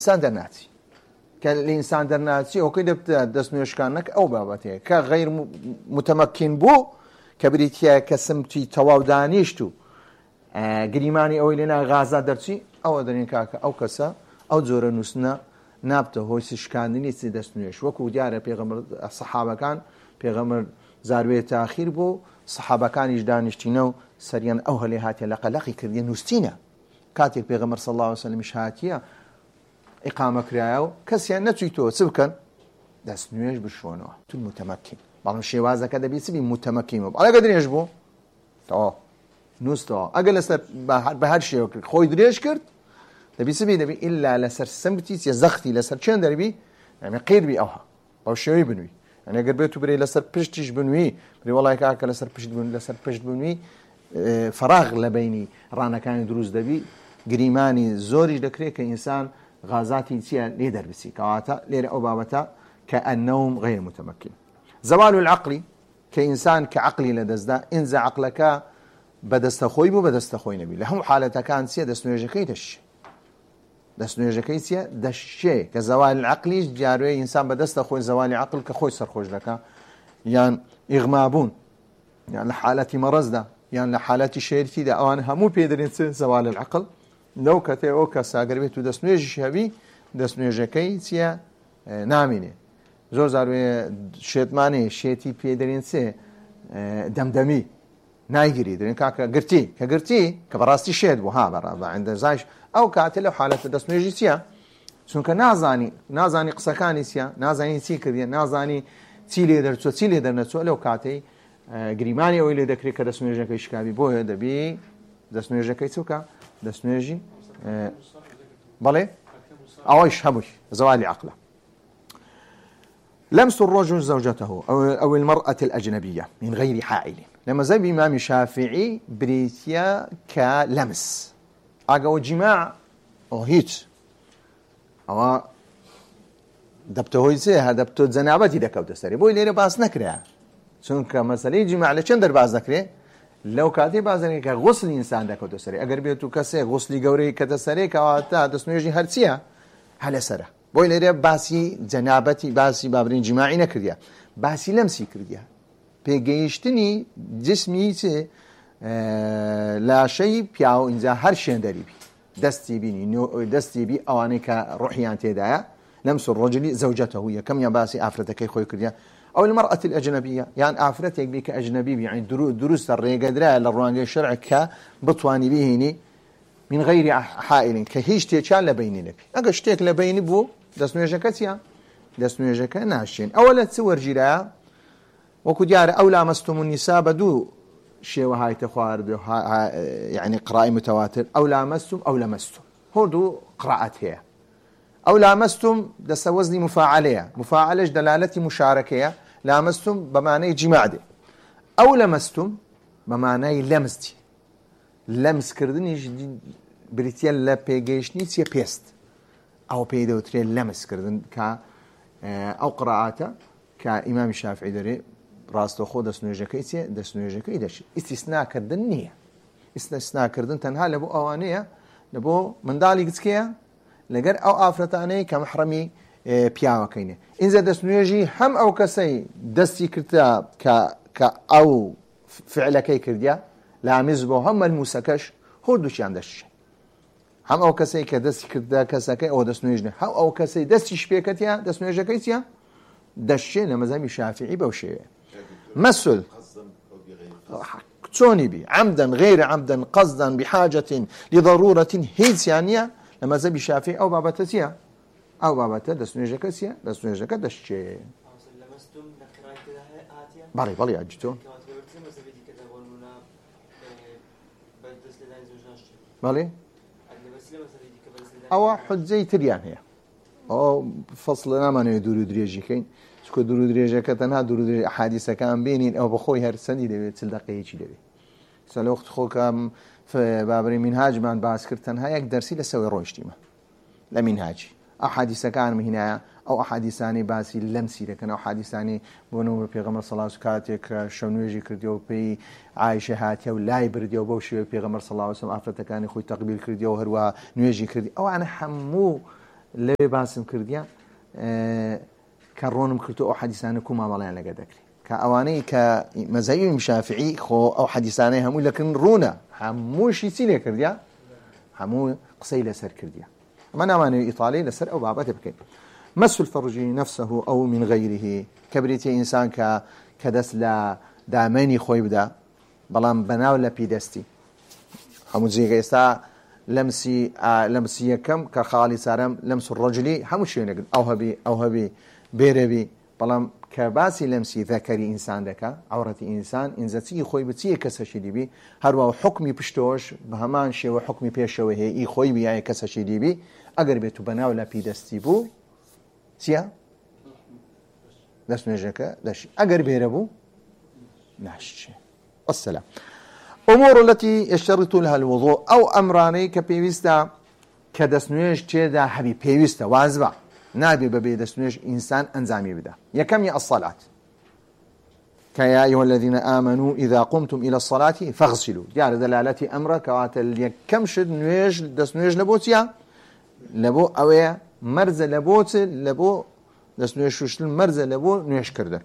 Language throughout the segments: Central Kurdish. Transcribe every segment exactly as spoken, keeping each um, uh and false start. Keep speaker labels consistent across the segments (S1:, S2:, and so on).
S1: ئینسان دەرناچی کە لە ئینسان دەرناچی ئەوکەی دەبتە دەست نوێژکانەکە ئەو بابەتەیە کە غەیر متەمەکین بوو کە بریتیایە کە سمتی تەواو دانیشت و گریمانی ئەوەی لێنا غازا دەرچی ئەوە دەرێن کاکە ئەو کەسە ئەو جۆرە نووسنە نابتە هۆی سشکاندنی چ دەست نوێژ وەکو دیارە پێغەمبەر سەحابەکان پێغەمبەر زاروێ تاخیر بوو سەحابەکانیش دانیشتینە و سەریان ئەو هەلێ هاتیە لە قەلەقی کردیە نووسینە کاتێک پێغەمبەر صلی الله علیه و سلمش هاتیە ئیقامە کرایە و کەسیان نەچوویتەوە چ بکەن دەست نوێژ بشۆنەوە تو متەمەکین بەڵام شێوازەکە دەبێت چبی متەمەکین بوو ئەگە درێژ بوو تەواو نووسەوە ئەگە لەسەر بە هەر شێوە کرد خۆی درێژ کرد دەبی سبی دەبی ئللا لەسەر سمتی چێ زەختی لەسەر چێن دەربی ئەمە قیربی ئەوها بەو شێوەی بنووی ئەگەر بێت و برێ لەسەر پشتیش بنووی بری وڵای کاکە لەسەر پشت بوون لەسەر پشت بنووی فراغ لە بینی ڕانەکانی دروست دەبی گریمانی زۆریش دەکرێت کە ئینسان غازاتی چیە لێ دەربسی کەواتە لێرە ئەو بابەتە کە النوم غیر متمكن زوال العقل کە ئینسان کە عقلی لە دەستدا ئینجا عقلەکە بەدەستەخۆی بوو بەدەستەخۆی نەبی لە هەموو حالەتەکان چیە دەستنوێژەکەی دەشێ دەستنوێژەکەی چیە دەشێ کە زەوال عقلیش جاروێ ئینسان بەدەستەخۆی زەوالی عقل کە خۆی سەرخۆش دەکا یان ئیغمابوون یان لە حالەتی مەڕەزدا یان لە حالەتی شێرتیدا ئەوان هەموو پێدرێن چ زەوال العقل لەو کەتێ ئەو کەس ئەگەر بێت و دەستنوێژیش هەبی دەستنوێژەکەی چییە نامێنێ زۆر زاروێ شێتمانێ شێتی پێدەرێن چێ دەمدەمی نایگیری دەرێن کاکە گرتی کە گرتی کە بەڕاستی شێت بوو ها بەڕ عندەزایش ئەو کاتێ لەو حالەتە دەستنوێژی چییە چونکە نازانی نازانی قسەکانی چییە نازانی چی کردیە نازانی چی لێ دەرچوە چی لێ دەرنەچوە لەو کاتەی گریمانی ئەوەی لێ دەکرێت کە دەستنوێژەکەی شکاوی بۆیە دەبی دەستنوێژەکەی چووکە دەستنوێژی بەڵێ ئەوەیش هەمووی زەوالی عقلە لمس الرجل زوجته أو, أو المرأة الأجنبية من غير حائل لما زي بإمام الشافعي بريتيا كلمس أقوى جماع أو هيت أو دبته هيتسي هذا دبته زنابتي دكاو تسري بوي ليرة باس نكره چونك مسألة جماع لچندر باس نكره لو كاتي باس نكره كغسل إنسان دكاو تسري أقر بيتو كسي غسلي قوري كتسري كواتا دسنويجي هرسيا هل سره بۆی لێرە باسی جەنابەتی باسی بابرین جیماعی نەکردیە باسی لەمسی کردیە پێگەیشتنی جسمی چێ لاشەی پیاو ئینجا هەر شێندەریبی دەستی بینی دەستی بی ئەوانەی کە ڕوحیان تێدایە لەمس الرجلی زەوجەتەهو یەکەمیان باسی ئافرەتەکەی خۆی کردیە ئەو المرأة الأجنبية یان ئافرەتێک بی کە ئەجنەبی بی یعنی دروستە ڕێگەدرایە لە ڕوانگەی شەرع کە بتوانی بهێنی من غير حائل كهيش تيشان لبيني نبي اگه شتيك لبيني بو دسنويجكا تيا دسنويجكا ناشين اولا تصور جيرا وكو ديار اولا مستم النساء بدو شيء وهاي تخوار يعني قراءة متواتر او لامستم او لمستم هردو قراءات هي او لامستم دس وزني مفاعليه مفاعلش دلالتي مشاركيه لامستم بمعنى جماع دي او لمستم بمعنى لمستي لمس کردنیش بریتیە لە پێگەیشتنی چیە پێست ئەو پێی دەوترێت لەمس کردن کە ئەو قراعاتە کە ئیمامی شافعی دەرێ ڕاستەوخۆ دەستنوێژەکەی چێ دەستنوێژەکەی دەشێت ئیستیسناکردن نییە ئیستیسناکردن تەنها لە بۆ ئەوانەیە لە بۆ منداڵی گچکەیە لەگەر ئەو ئافرەتانەی کە محرەمی پیاوەکەینێ ئینجا دەستنوێژی هەم ئەو کەسەی دەستی کردە کە ئەو فعلەکەی کردیا لامز بۆ هەم مەلموسەکەش هەردووچیان دەشێ هەم ئەو کەسەی کە دەستی کردە کەسەکەی ئەو دەستنوێژنێ هەم ئەو کەسەی دەستی شپێکەتیە دەستنوێژەکەی چیە دەشێ لە مەذهبی شافعی بەو شێوەیە مەسل چۆنی بی عمدا غير عمدا قصدا بحاجة لضرورة هیچیان نییە لە مەذهبی شافعی ئەو بابەتە چیە ئەو بابەتە دەستنوێژەکە چیە دەستنوێژەکە دەشێ بەڵێ بەڵێ ئاجتۆ بەڵێ ئەوە حجەی تریان هەیە ئەو فەسڵ نامانەوێت دوور و درێژیکەین چکە دوور و درێژەکە تەنها دوور و درێژ ئەحادیثەکان بینین ئەو بەخۆی هەر سەندی دەوێت چل دەقەیەکی دەوێت سە لە وەخت خۆکەم بابەری مینهاجمان باس کرد تەنها یەک دەرسی لە سەوەی ڕۆیشتیمە لە مینهاجی ئەو حادیثەکانم هینایە ئەو ئەحادیثانەی باسی لەمسی دەکەن ئەو حادیثانەی بۆ نەوە پێغەمبەر سەڵڵاهو عەلەیهی کاتێک شەو نوێژی کردیەوە و پێی عایشە هاتیە و لای بردیەوە بەو شێوەی پێغەمبەر سەڵڵاهو عەلەیهی وسەلەم ئافرەتەکانی خۆی تەقبیل کردیەوە هەروە نوێژی کردی ئەوانە هەموو لێ باسم کردیا کە ڕۆنم کردو ئەو حەدیثانە کوما بەڵیان لەگە دەکرێت کە ئەوانەی کە مەذهەبی شافعی خۆ ئەو حەدیثانەی هەمووی لەکردن ڕوونە هەمووشی چی لێ کردیا هەموو قسەی لەسەر کردیا ئەمە نامانەوێت ئیطاڵی لەسەر ئەو بابەتە بکەین مس الفرج نفسه أو من غيره كبريتي إنسان ك كدس لا دامني خوي بدا بلام بناو لا بيدستي همو زي غيستا لمسي آه لمسي كم كخالي سارم لمس الرجلي همو شيء نقول أو هبي أو هبي بيربي بلام كباسي لمسي ذكري إنسان دكا عورتي إنسان إن زتي خوي بتي كسشيدي بي هروا حكمي بشتوش بهمان شيء وحكمي بيشوه هي خوي بي يعني كسشيدي بي أقرب بيتو بناو لا بيدستي بو سيا دست نجكا دش أجر بيربو نحش السلام أمور التي يشترط لها الوضوء أو أمراني كبيوستا كدسنويش تيدا حبي بيوستا وازبع نابي ببي دسنويش إنسان أنزامي بدا يكم يا الصلاة كيا أيها الذين آمنوا إذا قمتم إلى الصلاة فاغسلوا جار دلالتي أمر كواتل يكم شد نويش دسنويش لبوتيا لبو أويا مرز لبوت لبو دست نوش وشل مرز لبو نوش كردن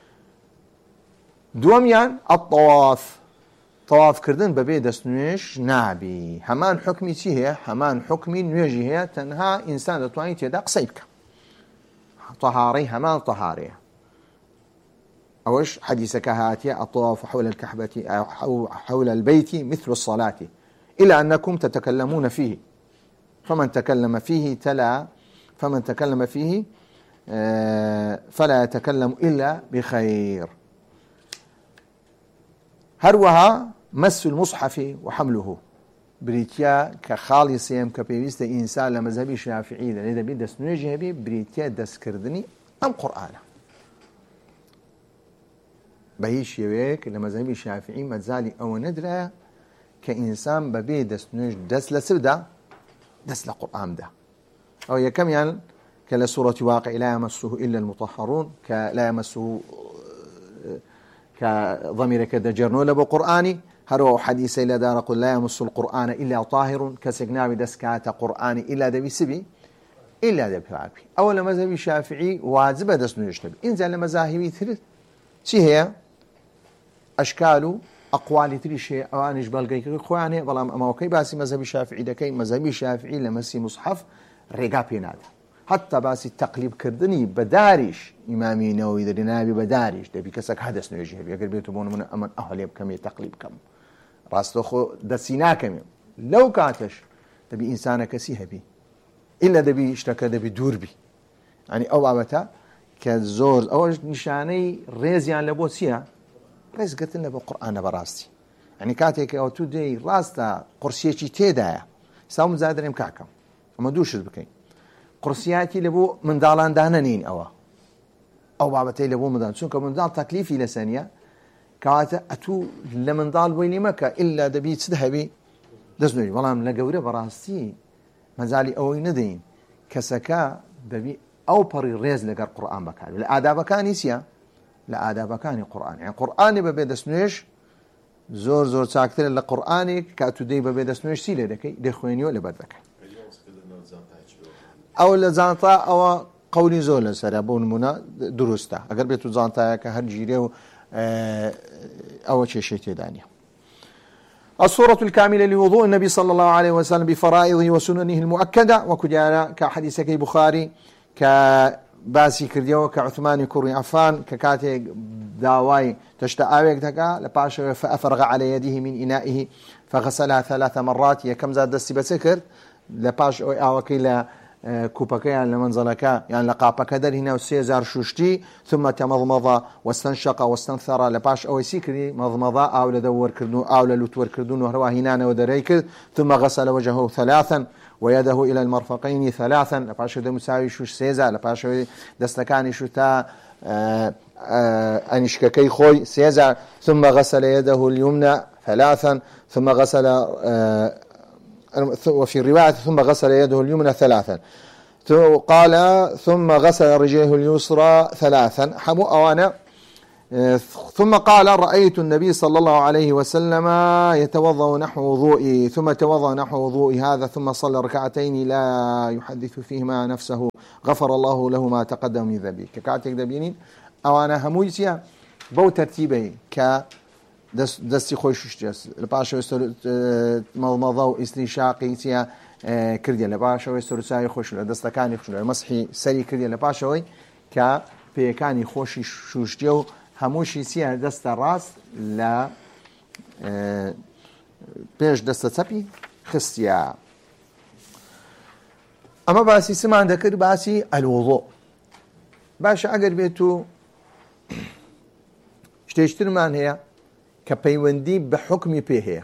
S1: دوميان الطواف طواف كردن ببي دست نوش نابي همان حكمي تي هي همان حكمي نوجي هي تنها إنسان دتواني تيدا قصيبك طهاري همان طهاري أوش حديثك هاتي الطواف حول الكعبة أو حول البيت مثل الصلاة إلا أنكم تتكلمون فيه فمن تكلم فيه تلا فمن تكلم فيه فلا يتكلم إلا بخير هروها مس المصحف وحمله بريتيا كخالصيم كبيويست إنسان لمذهبي شافعي لذا بي دست نوجه بي بريتيا دست كردني أم قرآن بهيش يويك لمذهبي شافعي مزالي أو ندرة كإنسان ببي دست نوج دست لسبدا دست لقرآن ده أو يكم يعني كلا سورة واقع لا يمسه إلا المطهرون كلا يمسه كضمير كذا جرنو لبو قرآني هرو حديث إلى دار قل لا يمس القرآن إلا طاهر كسقناوي دسكات قرآني إلا دبي سبي إلا دبي عبي أول مذهبي شافعي واجب دسنو يشتبي إنزل مذاهبي ثلث شي هي أشكال أقوال تري شيء أو أنا جبال جاي خواني والله ما هو كي باسي مذهبي شافعي ده كي مذهبي شافعي لمسي مصحف رقابي ناده حتى باسي التقليب كردني بداريش إمامي نووي ذا نابي بداريش ده بكسك حدث نيجي بيقدر بيتبون من أمن أهل يبكم تقليب كم راستو خو دسينا كم لو كاتش تبي إنسان كسيها بي إلا دبي اشتكى دبي دور بي يعني أو عبتا كزور أول نشاني ريزيان لبوسيا ريز قتلنا بالقرآن براستي يعني كاتك أو تودي راستا قرسيتي تيدا سام زادرين كعكم وما دوش بكين قرسياتي لبو من دالان دانانين أوا أو بابتي لبو من دان شنك من دال تكليفي لسانية كاتا أتو لمن دال ويني مكة إلا دبيت سدهبي دزنوي والله من لقورة براستي مازالي أوي ندين كسكا دبي أو بري ريز لقر قرآن بكاني الآداب كاني سيا الآداب كاني قرآن يعني قرآني ببي دسنويش زور زور ساكتر لقرآني كاتو دي ببي دسنويش سيلي دكي دي خوينيو لبدك أو لزانتا أو قولي زول سرابون منا درسته أقل بيتو زانتا كهر جيريو أو شيء شيء تداني الصورة الكاملة لوضوء النبي صلى الله عليه وسلم بفرائضه وسننه المؤكدة وكجانا كحديث كي بخاري كباسي كرديو كعثمان كوري عفان ككاتي داواي تشتاويك دكا لباش فأفرغ على يده من إنائه فغسلها ثلاث مرات يكم زاد دستي بسكر لباش أو كيلا كوباكا يعني لمنزلكا يعني لقابك در هنا وسيزار شوشتي ثم تمضمض واستنشق واستنثر لباش أو سيكري مضمضة أو لدور كردون أو للوتور كردون وهروا هنا ودريك ثم غسل وجهه ثلاثا ويده إلى المرفقين ثلاثا لباش ده مساوي شوش سيزا لباش دستكاني شوتا أنشككي خوي سيزا ثم غسل يده اليمنى ثلاثا ثم غسل وفي الرواية ثم غسل يده اليمنى ثلاثا قال ثم غسل رجله اليسرى ثلاثا حمو أوانا ثم قال رأيت النبي صلى الله عليه وسلم يتوضأ نحو وضوئي ثم توضأ نحو وضوئي هذا ثم صلى ركعتين لا يحدث فيهما نفسه غفر الله له ما تقدم من ذنبه ككاتك دبينين أو أنا همويسيا بو ترتيبي ك دستي خوش جس لباشا يستر مضمضة واستنشاقي سيا كرديا لباشا يستر ساي خوش دستكاني خوش مسحي سري كرديا لباشا ك بيكاني خوشي شوشتيو هموشي سيا دست راس لا بيش دست تبي خستيا أما باسي سمع ذكر باسي الوضوء باش أقر بيتو اشتيشتر من هي كبيوندي بحكم بيه هي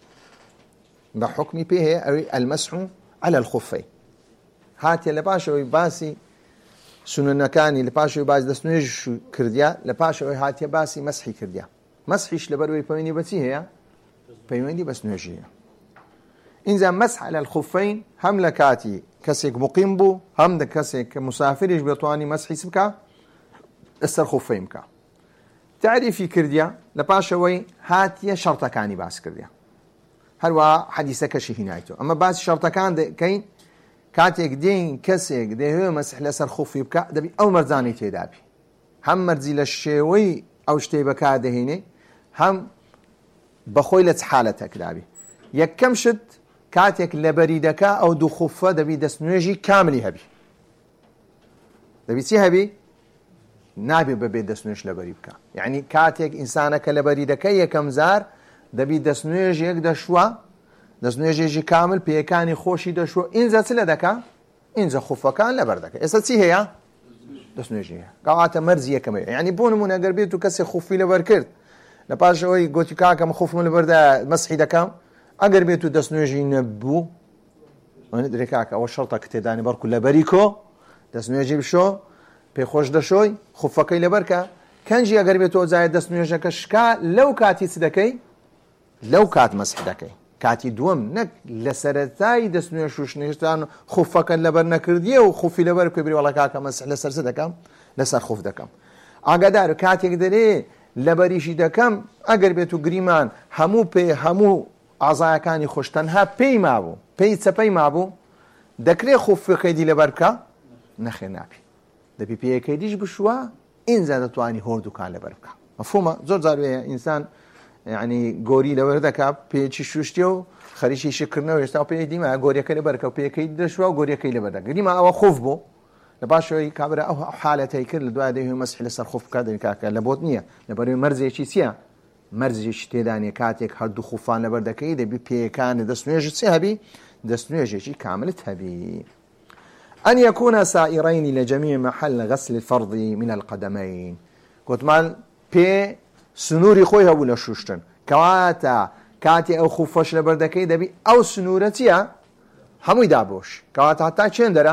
S1: بحكم بيه هي أو المسح على الخفين هاتي لباشا باسي سننەکانی لە پاشەوەی باس دەستنوێژ کردیا لە پاشەوەی هاتیە باسی مەسحی کردیا مەسحیش لەبەرەوەی پەیوەندی بەچی هەیە پەیوەندی بە سنوێژیە ئینجا مەسح على الخفين هەم لە کاتی کەسێک مقیم بوو هەم لە کەسێک کە مسافریش بێتوانی مەسحی بکە لەسەر خفەی بکە تعریفی کردیا لە پاشەوەی هاتیە شەڕتەکانی باس کردیا هەروە حەدیسەکەشی هینایەوە ئەمە باسی شەڕتەکان دەکەین کاتێک دێن کەسێک دەیەوێ مەسح لەسەر خوفی بکە دەبی ئەو مەرجانەی تێدابی هەم مەرجی لە شێوەی ئەو شتەی بەکاردەهێنێ هەم بەخۆی لە چ حالەتێک دابی یەکەم شت کاتێک لەبەری دەکا ئەو دوو خوفە دەبی دەستنوێژی کاملی هەبی دەبی چی هەبی نابێ بەبێ دەستنوێژ لەبەری بکە یعنی کاتێک ئینسانەکە لەبەری دەکە یەکەم زار دەبی دەستنوێژێک دەشوە دەستنوێژێکی کامل پێیەکانی خۆشی دەشوە ئینجا چ لە دەکا ئینجا خوفەکان لەبەر دەکە ئێستا چی هەیە دەستنوێژی هەیە کەواتە مەرجی یەکەمەیە یعنی بۆ نمونە ئەگەر بێت و کەسێک خوفی لەبەر کرد لە پاشەوەی گوتی کاکەم خوفم لەبەردا مەسحی دەکەم ئەگەر بێت و دەستنوێژی نەبوو دەرێ کاکە ئەوە شەڕتە کە تێدانی بەڕکو لەبەری کۆ دەستنوێژی بشۆ پێخۆش دەشۆی خوفەکەی لەبەرکە کەنجی ئەگەر بێتەوە جایە دەستنوێژەکە شکا لەو کاتی چ دەکەی لەو کات مەسح دەکەی کاتی دووەم نەک لە سەرەتای دەستنوێژ و شنێشتان خوفەکەن لەبەر نەکردیە و خوفی لەبەر کوێ بری وەڵا کاکە مەسح لەسەر چ دەکەم لەسەر خوف دەکەم ئاگادار کاتێک دەرێ لەبەریشی دەکەم ئەگەر بێت و گریمان هەموو پێ هەموو ئازایەکانی خۆش تەنها پێی مابوو پێی چەپەی مابوو دەکرێت خوفەکەیدی لەبەر بکە نەخێر ناپی دەبی پێیەکەی دیش بشووە ئینجا دەتوانی هۆردووکان لەبەر بکە مەفهومە زۆر جار وەیە ئینسان یعنی گۆری لەوەر دەکا پێچی شوشتێ و خەریکی شکردنەوە ێستا پێی دیمە گۆریەکە لەبەرکە و پێیەکەی دەشوە و گۆریەکەی لەبەر دەکە دیمە ئەوە خوف بوو لە پاشەوەی کابرا ئەو حالەتەی کرد لە دوای دەیەوێ مەسح لەسەر خوف بکات دەبی کاکە لە بۆت نییە لەبەرەوەی مەرجێکی چییە مەرجێکی تێدانێ کاتێک هەردوو خوفان لەبەر دەکەی دەبی پێیەکانی دەستنوێژت چی هەبی دەستنوێژێکی کاملت هەبی أن يكون سائرين لجميع محل غسل الفرض من القدمين گوتمان پێ سنووری خۆی هەبوو لە شوشتن کەواتە کاتی ئەو خوفەش لەبەر دەکەی دەبی ئەو سنوورە چییە هەمووی دابۆش کەواتە هەتا چێندەرە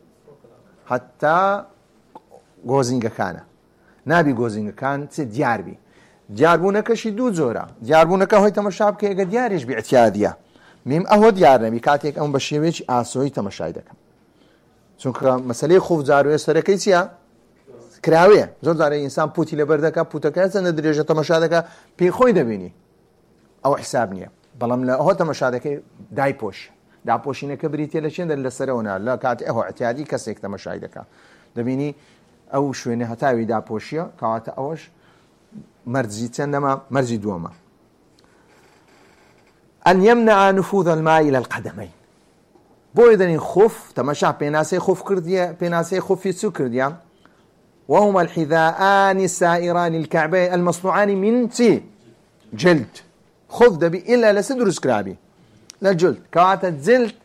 S1: هەتا گۆزینگەکانە نابی گۆزینگەکان چ دیاربی دیاربوونەکەشی دوو جۆرە دیاربوونەکە هۆی تەمەشا بکە ئەگە دیاریش بیعتیادیە میم ئەوە دیار نەبی کاتێک ئەم بە شێوەیەکی ئاسۆی تەمەشای دەکەم چونکە مەسەلەی خوف جاروێ سەرەکەی چییە کراوەیە زۆر جارێ ئینسان پوتی لەبەر دەکا پوتەکە چەندە درێژە تەمەشا دەکا پێی خۆی دەبینی ئەو حساب نییە بەڵام لە ئەوە تەمەشا دەکەی دایپۆش داپۆشینەکە بریتێ لە چێندە لەسەرەوەنا لە کاتی ئەوە ئەتیادی کەسێک تەمەشای دەکا دەبینی ئەو شوێنە هەتاوی داپۆشیە کەواتە ئەوەش مەرجی چەندەمە مەرجی دووەمە أن يمنع نفوذ الماء إلى القدمين بۆی دەنین خوف تەمەشا پێناسەی خوف کردیە پێناسەی خوفی چوو کردیە وهما الحذاءان السائران الكعبين المصنوعان من تي جلد خف دبي إلا لسدرس كرابي لا جلد كواتا جلد